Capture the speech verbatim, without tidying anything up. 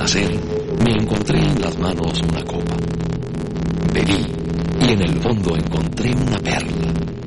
placer, me encontré en las manos una copa. Bebí y en el fondo encontré una perla.